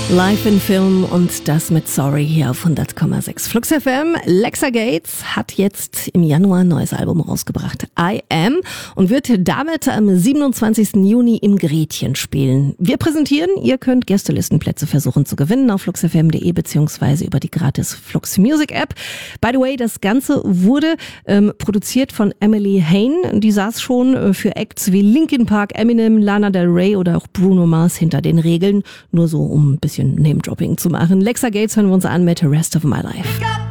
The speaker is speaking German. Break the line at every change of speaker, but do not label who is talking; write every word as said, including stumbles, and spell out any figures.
Live in Film und das mit Sorry hier auf hundert Komma sechs Flux F M. Lexa Gates hat jetzt im Januar ein neues Album rausgebracht, I Am, und wird damit am siebenundzwanzigsten Juni im Gretchen spielen. Wir präsentieren, ihr könnt Gästelistenplätze versuchen zu gewinnen auf flux f m punkt de beziehungsweise über die gratis Flux Music App. By the way, das Ganze wurde ähm, produziert von Emily Hain. Die saß schon äh, für Acts wie Linkin Park, Eminem, Lana Del Rey oder auch Bruno Mars hinter den Regeln. Nur so, um ein bisschen Name-Dropping zu machen. Lexa Gates hören wir uns an mit The Rest of My Life.